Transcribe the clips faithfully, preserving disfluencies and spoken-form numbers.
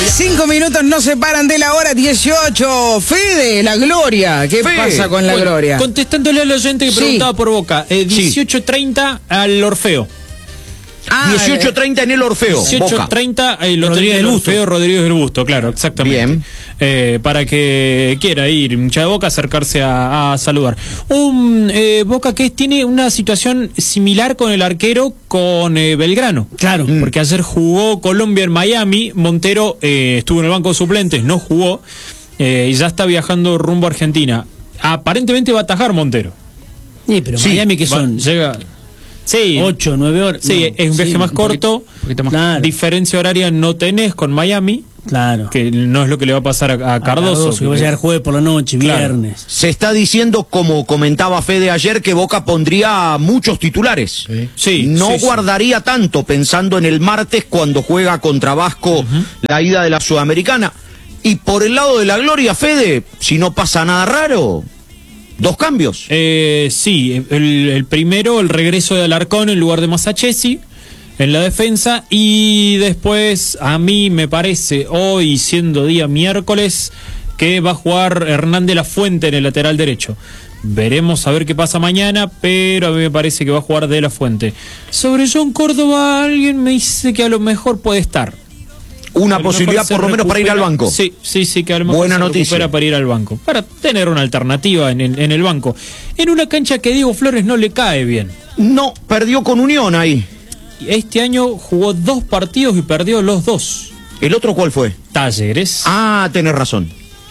Cinco minutos nos separan de la hora dieciocho. Fede, la Gloria. ¿Qué Fede, pasa con la bueno, Gloria? Contestándole al oyente que Sí. preguntaba por Boca. Eh, dieciocho treinta al Orfeo. Ah, dieciocho treinta en el Orfeo. dieciocho Boca. treinta eh, lo Rodríguez tenía el del Busto. Orfeo Rodríguez del Busto, claro, exactamente. Bien. Eh, para que quiera ir hincha de Boca, acercarse a, a saludar. Un eh, Boca que tiene una situación similar con el arquero con eh, Belgrano. Claro. Mm. Porque ayer jugó Colombia en Miami, Montero eh, estuvo en el banco de suplentes, no jugó, eh, y ya está viajando rumbo a Argentina. Aparentemente va a atajar Montero. Sí, pero Sí, Miami que va- son llega... Sí, ocho, nueve horas. Sí, No, es un viaje sí, más un corto, poquito- poquito más. Claro. diferencia horaria no tenés con Miami, Claro. que no es lo que le va a pasar a, a Cardoso. que va a llegar jueves por la noche, Claro. viernes. Se está diciendo, como comentaba Fede ayer, que Boca pondría muchos titulares. Sí, no sí, sí. guardaría tanto, pensando en el martes cuando juega contra Vasco la ida de la Sudamericana. Y por el lado de la Gloria, Fede, si no pasa nada raro, dos cambios. Eh, sí, el, el primero, el regreso de Alarcón en lugar de Masachesi en la defensa, y después a mí me parece, hoy siendo día miércoles, que va a jugar Hernán de la Fuente en el lateral derecho. Veremos a ver qué pasa mañana, pero a mí me parece que va a jugar de la Fuente. Sobre John Córdoba, alguien me dice que a lo mejor puede estar. Una A lo mejor posibilidad se por lo menos para ir al recupera. banco. Sí, sí, sí, que a lo mejor Buena se noticia. recupera para ir al banco, para tener una alternativa en, en, en el banco. En una cancha que Diego Flores no le cae bien. No, perdió con Unión ahí. Este año jugó dos partidos y perdió los dos. ¿El otro cuál fue? Talleres. Ah, tenés razón.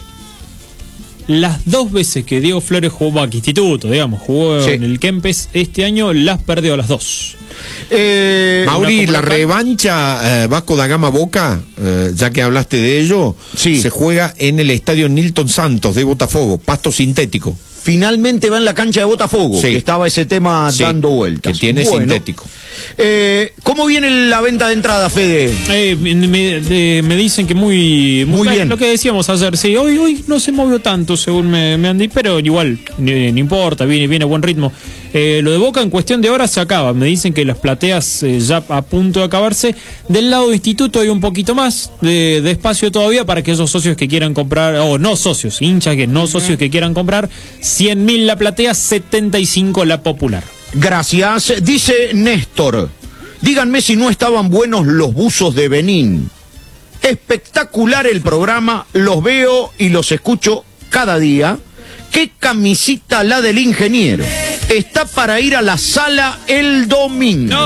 Las dos veces que Diego Flores jugó aquí, instituto, digamos, jugó Sí. en el Kempes este año, las perdió las dos. Eh, Mauri, una la copa- revancha eh, Vasco da Gama Boca, eh, ya que hablaste de ello, Sí. se juega en el estadio Nilton Santos de Botafogo, pasto sintético. Finalmente va en la cancha de Botafogo, Sí. que estaba ese tema Sí, dando vueltas. que tiene Bueno, sintético. eh, ¿Cómo viene la venta de entrada, Fede? Eh, me, me- de- me dicen que muy, Muy bien. Lo que decíamos ayer, sí, hoy, hoy no se movió tanto según me, me han dicho, pero igual, ni- no importa, viene, viene a buen ritmo. Eh, lo de Boca en cuestión de horas se acaba, me dicen que las plateas eh, ya a punto de acabarse. Del lado de instituto hay un poquito más de, de espacio todavía para aquellos socios que quieran comprar, o no socios, hinchas que no socios que quieran comprar, cien mil la platea, setenta y cinco la popular. Gracias. Dice Néstor, díganme si no estaban buenos los buzos de Benín. Espectacular el programa, los veo y los escucho cada día. ¿Qué camisita la del ingeniero? Está para ir a la sala el domingo.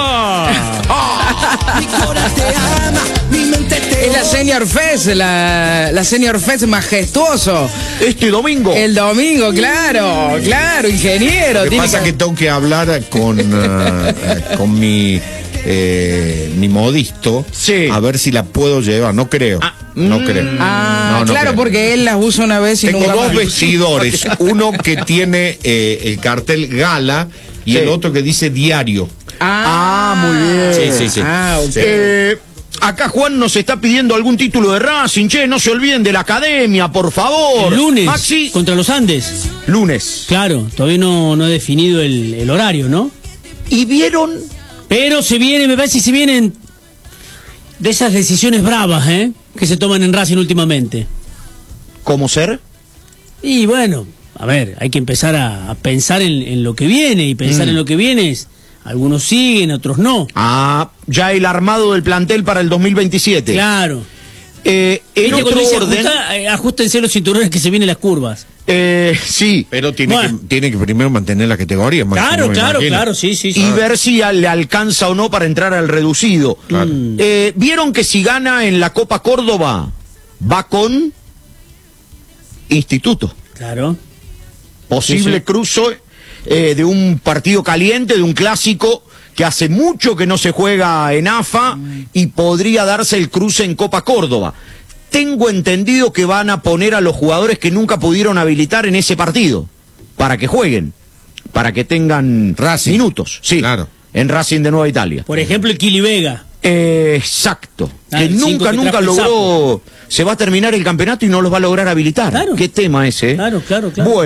Es la Senior Fest, la, la Senior Fest majestuoso. Este domingo. El domingo, claro, claro, ingeniero. Lo que tiene pasa que tengo que hablar con, eh, eh, con mi, eh, mi modisto, Sí. a ver si la puedo llevar. No creo, no creo. Ah, No, no claro, creo. porque él las usa una vez y Tengo nunca dos más. vestidores, uno que tiene eh, el cartel Gala y Sí. el otro que dice Diario. Ah, Ah, muy bien. Sí, sí, sí. Ah, ok. Sí. Eh, acá Juan nos está pidiendo algún título de Racing. Che, no se olviden de la academia, por favor. El lunes, Maxi, contra los Andes. lunes. Claro, todavía no, no he definido el, el horario, ¿no? ¿Y vieron? Pero se viene, me parece que se vienen de esas decisiones bravas, ¿eh? Que se toman en Racing últimamente. ¿Cómo ser? Y bueno, a ver, hay que empezar a, a pensar en, en lo que viene, y pensar Mm. en lo que viene es, algunos siguen, otros no. Ah, ya el armado del plantel para el dos mil veintisiete. Claro. Eh, en Viste, otro cuando dice orden, ajusta, eh, ajustense los cinturones que se vienen las curvas. eh, sí, Pero tiene, Bueno. que, tiene que primero mantener la categoría. Maxi, Claro, no me claro, imagino. claro, sí, sí, sí. y ver si a- le alcanza o no para entrar al reducido. Claro. Eh, ¿Vieron que si gana en la Copa Córdoba va con Instituto? Claro. Posible Sí, sí. cruzo eh, de un partido caliente, de un clásico que hace mucho que no se juega en A F A y podría darse el cruce en Copa Córdoba. Tengo entendido que van a poner a los jugadores que nunca pudieron habilitar en ese partido para que jueguen, para que tengan Racing. minutos. Sí, Claro. en Racing de Nueva Italia. Por ejemplo, el Kili Vega. Eh, exacto. Ah, que el cinco nunca, que nunca trajo el logró. Se va a terminar el campeonato y no los va a lograr habilitar. Claro. Qué tema ese. ¿eh? Claro, claro, claro. Bueno,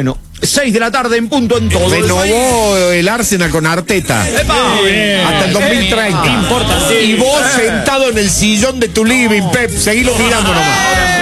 seis de la tarde en punto en todo el país. Renovó el Arsenal con Arteta. Muy bien. Hasta el dos mil treinta. ¿Qué importa? Sí. Y vos sentado en el sillón de tu living, Pep, seguilo mirando nomás.